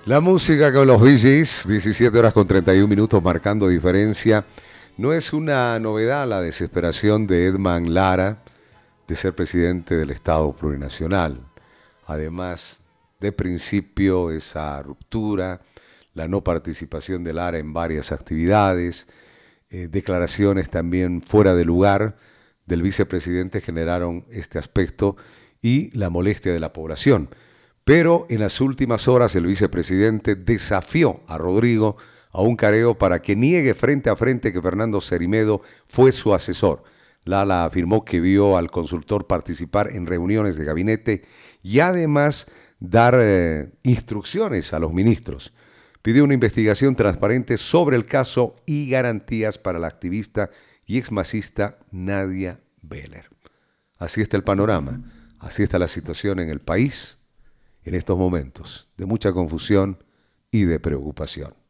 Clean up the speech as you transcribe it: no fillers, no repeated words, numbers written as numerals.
La música con los Bee Gees, 17 horas con 31 minutos marcando diferencia. No es una novedad la desesperación de Edmond Lara de ser presidente del Estado plurinacional. Además, de principio, esa ruptura, la no participación de Lara en varias actividades, declaraciones también fuera de lugar del vicepresidente generaron este aspecto y la molestia de la población. Pero en las últimas horas el vicepresidente desafió a Rodrigo a un careo para que niegue frente a frente que Fernando Cerimedo fue su asesor. Lala afirmó que vio al consultor participar en reuniones de gabinete y además dar instrucciones a los ministros. Pidió una investigación transparente sobre el caso y garantías para la activista y exmasista Nadia Beller. Así está el panorama, así está la situación en el país en estos momentos de mucha confusión y de preocupación.